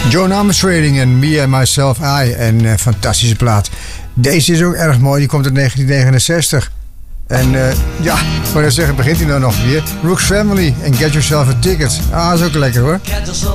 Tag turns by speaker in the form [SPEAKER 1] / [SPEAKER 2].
[SPEAKER 1] Joan Armstrong en Me and Myself I. Een fantastische plaat. Deze is ook erg mooi. Die komt uit 1969. En ja, ik wou net zeggen, begint hij nou nog weer. Brooks Family en Get Yourself a Ticket. Ah, dat is ook lekker hoor.